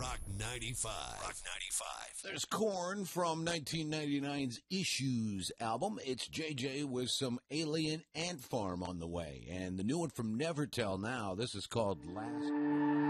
Rock 95. Rock 95. There's Korn from 1999's Issues album. It's JJ with some Alien Ant Farm on the way. And the new one from Nevertell now. This is called Last.